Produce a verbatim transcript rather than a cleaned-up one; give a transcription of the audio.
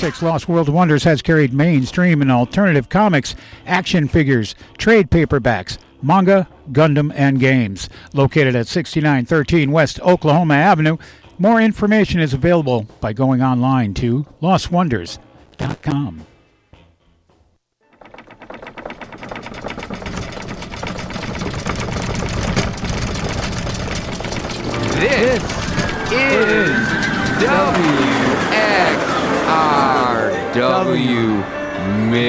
thirty-six, Lost World Wonders has carried mainstream and alternative comics, action figures, trade paperbacks, manga, Gundam, and games. Located at sixty-nine thirteen West Oklahoma Avenue, more information is available by going online to lost wonders dot com. This is W X R W